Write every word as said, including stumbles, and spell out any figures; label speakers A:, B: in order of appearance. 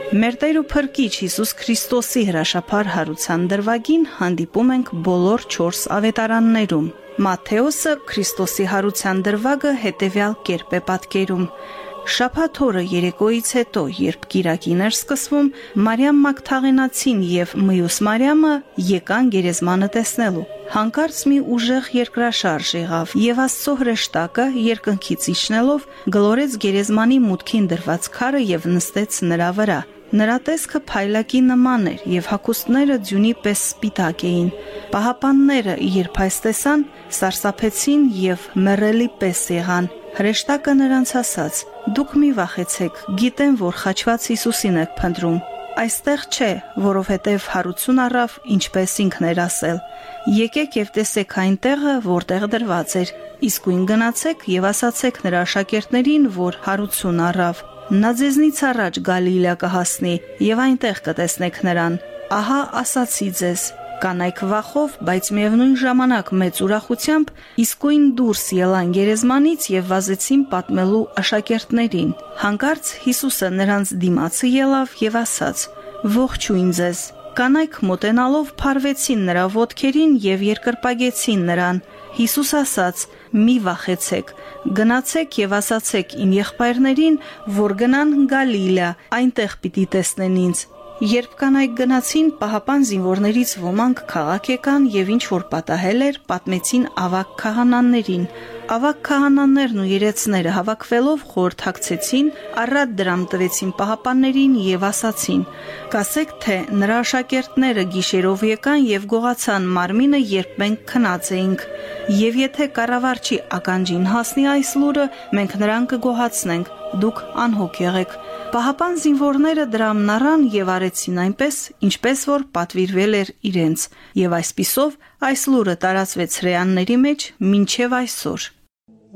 A: Մեր Տեր ու Փրկիչ Հիսուս Քրիստոսի հրաշափառ հարության դրվագին հանդիպում ենք բոլոր չորս ավետարաններում։ Մատթեոսը Քրիստոսի հարության դրվագը հետևյալ կերպ է պատկերում. Շաբաթ օրը երեկոյից հետո, երբ կիրակին էր սկսվում, Մարիամ Մագդաղենացին եւ մյուս Մարիամը եկան գերեզմանը տեսնելու։ Հանկարծ մի ուժեղ երկրաշարժ եղավ եւ Աստծո հրեշտակը երկնքից իջնելով գլորեց գերեզմանի մուտքին դրված քարը եւ նստեց նրա վրա։ Նրա տեսքը փայլակի նման էր եւ հագուստները ձյունի պես սպիտակ էին։ Պահապանները, երբ այս տեսան, սարսափեցին եւ մեռելի պես եղան։ Հրեշտակը նրանց ասաց. «Դուք մի վախեցեք, գիտեմ, որ խաչված Հիսուսին եք փնտրում։ Այստեղ չէ, որովհետև հարություն առավ, ինչպես ինքն էր ասել։ Եկեք եւ տեսեք այն տեղը, որտեղ դրված էր։ Իսկույն գնացեք եւ ասացեք նրա աշակերտներին, որ հարություն առավ։ Նա ձեզնից առաջ Գալիլա կհասնի եւ այնտեղ կտեսնեք նրան։ Ահա ասացի ձեզ»։ Կանայք վախով, բայց միևնույն ժամանակ մեծ ուրախությամբ իսկույն դուրս ելան գերեզմանից եւ վազեցին պատմելու աշակերտներին։ Հանկարծ Հիսուսը նրանց դիմացը ելավ եւ ասաց. «Ողջույն ձեզ»։ Կանայք մոտենալով փարվեցին նրա ոտքերին եւ երկրպագեցին նրան։ Հիսուս ասաց. «Մի վախեցեք, գնացեք եւ ասացեք իմ եղբայրներին, որ գնան Գալիլա, այնտեղ պիտի տեսնեն ինձ»։ Երբ կանայք գնացին, պահապան զինվորներից ոմանք քաղաք եկան եւ ինչ որ պատահել էր, պատմեցին ավագ քահանաներին։ Ավագ քահանաներն ու երեցները հավաքվելով խորհրդակցեցին, առատ դրամ տվեցին պահապաններին եւ ասացին. «Կասեք, թե նրա աշակերտները գիշերով եկան եւ գողացան մարմինը, երբ մենք քնած էինք։ Եվ եթե կառավարչի ականջին հասնի այս լուրը, մենք նրան կգոհացնենք, դուք անհոգ եղեք»։ Պահապան զինվորները դրամն առան եւ արեցին այնպես, ինչպես որ պատվիրվել էր իրենց, եւ այսպիսով այս լուրը տարածվեց հրեաների մեջ մինչեւ այսօր։